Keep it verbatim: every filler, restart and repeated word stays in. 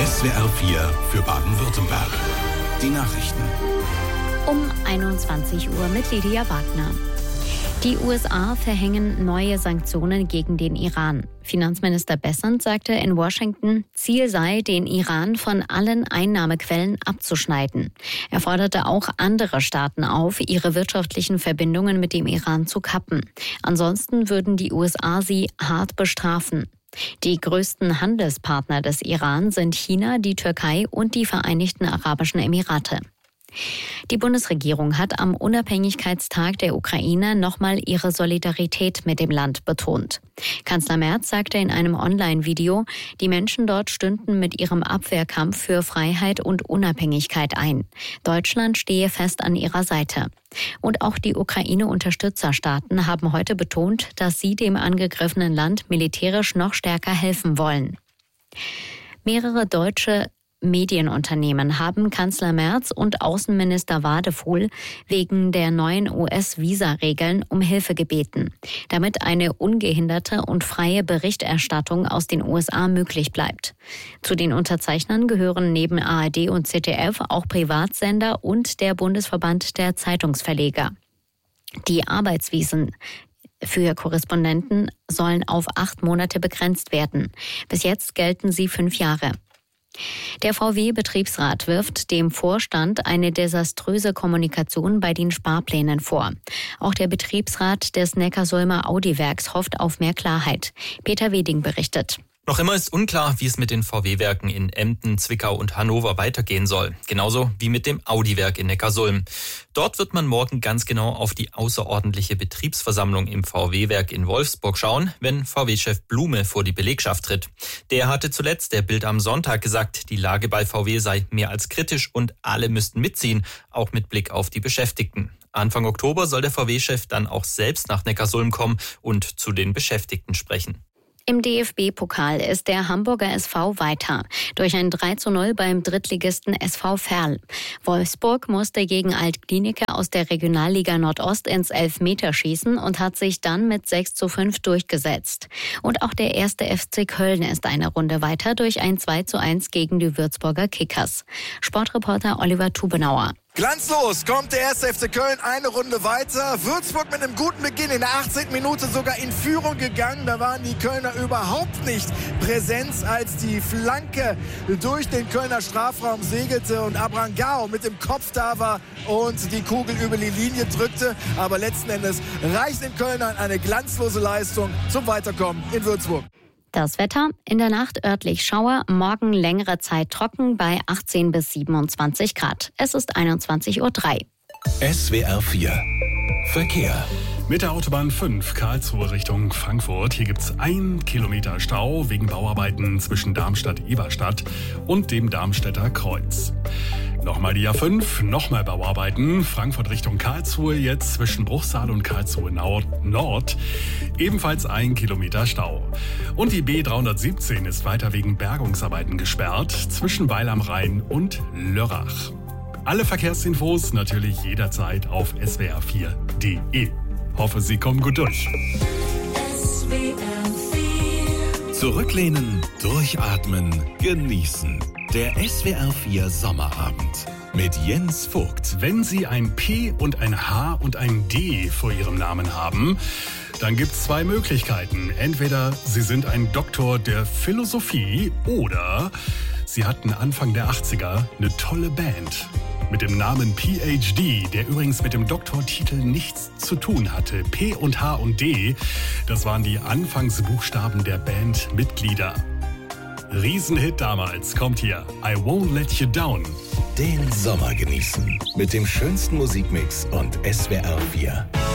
S W R vier für Baden-Württemberg. Die Nachrichten. Um einundzwanzig Uhr mit Lydia Wagner. Die U S A verhängen neue Sanktionen gegen den Iran. Finanzminister Bessent sagte in Washington, Ziel sei, den Iran von allen Einnahmequellen abzuschneiden. Er forderte auch andere Staaten auf, ihre wirtschaftlichen Verbindungen mit dem Iran zu kappen. Ansonsten würden die U S A sie hart bestrafen. Die größten Handelspartner des Iran sind China, die Türkei und die Vereinigten Arabischen Emirate. Die Bundesregierung hat am Unabhängigkeitstag der Ukraine nochmal ihre Solidarität mit dem Land betont. Kanzler Merz sagte in einem Online-Video, die Menschen dort stünden mit ihrem Abwehrkampf für Freiheit und Unabhängigkeit ein. Deutschland stehe fest an ihrer Seite. Und auch die Ukraine-Unterstützerstaaten haben heute betont, dass sie dem angegriffenen Land militärisch noch stärker helfen wollen. Mehrere deutsche Medienunternehmen haben Kanzler Merz und Außenminister Wadefuhl wegen der neuen U S-Visa-Regeln um Hilfe gebeten, damit eine ungehinderte und freie Berichterstattung aus den U S A möglich bleibt. Zu den Unterzeichnern gehören neben A R D und Z D F auch Privatsender und der Bundesverband der Zeitungsverleger. Die Arbeitsvisen für Korrespondenten sollen auf acht Monate begrenzt werden. Bis jetzt gelten sie fünf Jahre. Der V W-Betriebsrat wirft dem Vorstand eine desaströse Kommunikation bei den Sparplänen vor. Auch der Betriebsrat des Neckarsulmer Audi-Werks hofft auf mehr Klarheit. Peter Weding berichtet. Noch immer ist unklar, wie es mit den V W-Werken in Emden, Zwickau und Hannover weitergehen soll. Genauso wie mit dem Audi-Werk in Neckarsulm. Dort wird man morgen ganz genau auf die außerordentliche Betriebsversammlung im V W-Werk in Wolfsburg schauen, wenn V W-Chef Blume vor die Belegschaft tritt. Der hatte zuletzt der Bild am Sonntag gesagt, die Lage bei V W sei mehr als kritisch und alle müssten mitziehen, auch mit Blick auf die Beschäftigten. Anfang Oktober soll der V W-Chef dann auch selbst nach Neckarsulm kommen und zu den Beschäftigten sprechen. Im D F B-Pokal ist der Hamburger S V weiter. Durch ein drei zu null beim Drittligisten S V Verl. Wolfsburg musste gegen Alt-Glienicke aus der Regionalliga Nordost ins Elfmeterschießen und hat sich dann mit sechs zu fünf durchgesetzt. Und auch der erste F C Köln ist eine Runde weiter durch ein zwei zu eins gegen die Würzburger Kickers. Sportreporter Oliver Tubenauer. Glanzlos kommt der erste F C Köln eine Runde weiter. Würzburg mit einem guten Beginn in der achtzehnten Minute sogar in Führung gegangen. Da waren die Kölner überhaupt nicht präsent, als die Flanke durch den Kölner Strafraum segelte und Abrangao mit dem Kopf da war und die Kugel über die Linie drückte. Aber letzten Endes reicht den Kölnern eine glanzlose Leistung zum Weiterkommen in Würzburg. Das Wetter, in der Nacht örtlich Schauer, morgen längere Zeit trocken bei achtzehn bis siebenundzwanzig Grad. Es ist einundzwanzig Uhr drei. S W R vier Verkehr. Mit der Autobahn fünf Karlsruhe Richtung Frankfurt. Hier gibt es ein Kilometer Stau wegen Bauarbeiten zwischen Darmstadt-Eberstadt und dem Darmstädter Kreuz. Nochmal die A fünf, nochmal Bauarbeiten. Frankfurt Richtung Karlsruhe, jetzt zwischen Bruchsal und Karlsruhe Nord. Ebenfalls ein Kilometer Stau. Und die B dreihundertsiebzehn ist weiter wegen Bergungsarbeiten gesperrt zwischen Weil am Rhein und Lörrach. Alle Verkehrsinfos natürlich jederzeit auf S W R vier Punkt de. Hoffe, Sie kommen gut durch. S W R vier. Zurücklehnen, durchatmen, genießen. Der S W R vier Sommerabend mit Jens Vogt. Wenn Sie ein P und ein H und ein D vor Ihrem Namen haben, dann gibt es zwei Möglichkeiten. Entweder Sie sind ein Doktor der Philosophie oder Sie hatten Anfang der achtziger eine tolle Band mit dem Namen P H D, der übrigens mit dem Doktortitel nichts zu tun hatte. P und H und D, das waren die Anfangsbuchstaben der Bandmitglieder. Riesenhit damals, kommt hier I Won't Let You Down. Den Sommer genießen mit dem schönsten Musikmix und S W R vier.